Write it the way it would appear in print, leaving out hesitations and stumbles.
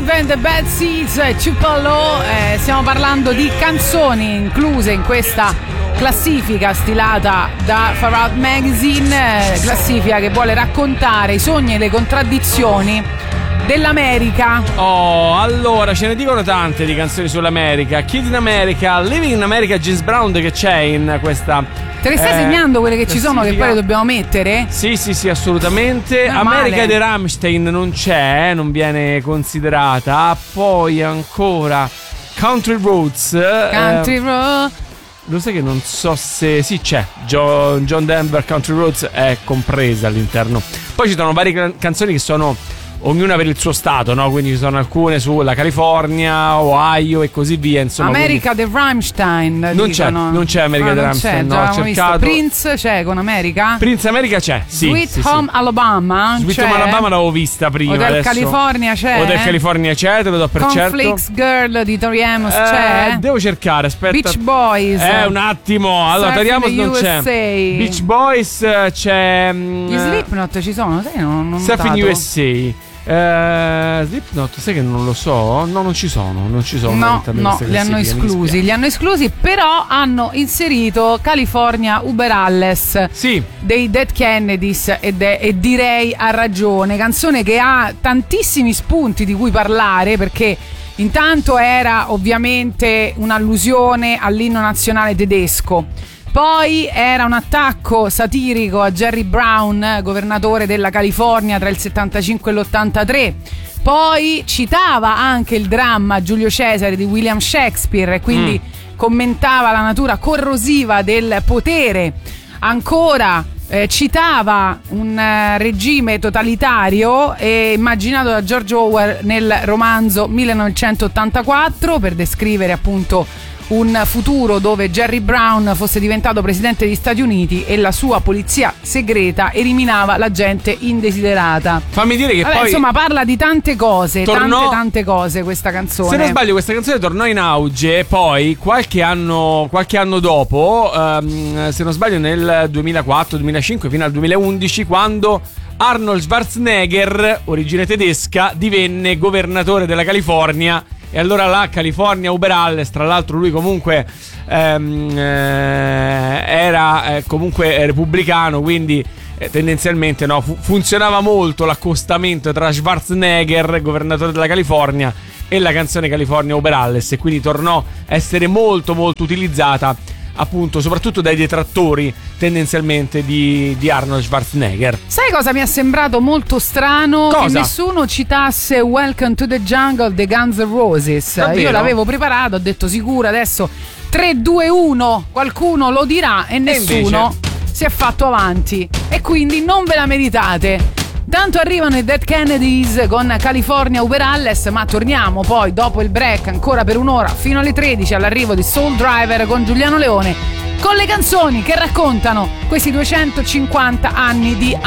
Steve and the Bad Seeds, Tupelo. Stiamo parlando di canzoni incluse in questa classifica stilata da Far Out Magazine, classifica che vuole raccontare i sogni e le contraddizioni dell'America. Oh, allora ce ne dicono tante di canzoni sull'America. Kid in America, Living in America, James Brown, che c'è in questa. Te le stai segnando quelle che ci sono, che poi le dobbiamo mettere? Sì, assolutamente. Non America male. di Rammstein non c'è, non viene considerata. Poi ancora Country Roads. Country Road. Lo sai che non so se... Sì, c'è John Denver, Country Roads è compresa all'interno. Poi ci sono varie canzoni che sono ognuna per il suo stato, no? Quindi ci sono alcune sulla California, Ohio e così via, insomma. America di Rammstein. Non c'è America di Rammstein, no, ho cercato. Prince c'è con America? Prince America c'è, sì. Sweet Home Alabama. Sweet Home Alabama l'avevo vista prima. Hotel California c'è? Hotel California c'è, te lo do per certo. Conflicts Girl di Tori Amos c'è? Devo cercare, aspetta. Beach Boys. Un attimo. Allora, Tori Amos non c'è. Beach Boys c'è. Gli Slipknot ci sono? Sai, non Surf in USA. Slipknot, sai che non lo so? No, non ci sono. No, li hanno esclusi, però hanno inserito California Uber Alles, sì, dei Dead Kennedys e direi a ragione, canzone che ha tantissimi spunti di cui parlare, perché intanto era ovviamente un'allusione all'inno nazionale tedesco. Poi era un attacco satirico a Jerry Brown, governatore della California tra il 75 e l'83. Poi citava anche il dramma Giulio Cesare di William Shakespeare e quindi commentava la natura corrosiva del potere. Ancora citava un regime totalitario immaginato da George Orwell nel romanzo 1984 per descrivere appunto un futuro dove Jerry Brown fosse diventato presidente degli Stati Uniti e la sua polizia segreta eliminava la gente indesiderata. Fammi dire che poi insomma parla di tante cose, tante cose questa canzone. Se non sbaglio questa canzone tornò in auge poi qualche anno dopo, se non sbaglio nel 2004-2005 fino al 2011, quando Arnold Schwarzenegger, origine tedesca, divenne governatore della California. E allora la California Uber Alles, tra l'altro lui comunque era comunque repubblicano, quindi tendenzialmente no, funzionava molto l'accostamento tra Schwarzenegger, governatore della California, e la canzone California Uber Alles, e quindi tornò a essere molto molto utilizzata appunto soprattutto dai detrattori tendenzialmente di Arnold Schwarzenegger. Sai cosa mi è sembrato molto strano? Cosa? Che nessuno citasse Welcome to the Jungle dei Guns N' Roses. Davvero? Io l'avevo preparato, ho detto sicura adesso 3, 2, 1 qualcuno lo dirà e nessuno si è fatto avanti e quindi non ve la meritate. Tanto arrivano i Dead Kennedys con California Uber Alles, ma torniamo poi dopo il break ancora per un'ora fino alle 13 all'arrivo di Soul Driver con Giuliano Leone, con le canzoni che raccontano questi 250 anni di